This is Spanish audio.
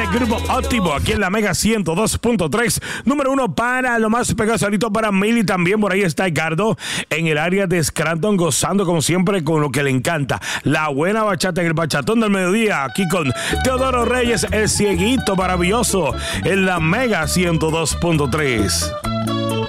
Grupo Óptimo, aquí en la Mega 102.3. Número 1 para lo más pegasolito para Mili. También por ahí está Edgardo en el área de Scranton, gozando como siempre con lo que le encanta. La buena bachata en el bachatón del mediodía. Aquí con Teodoro Reyes, el cieguito maravilloso, en la Mega 102.3.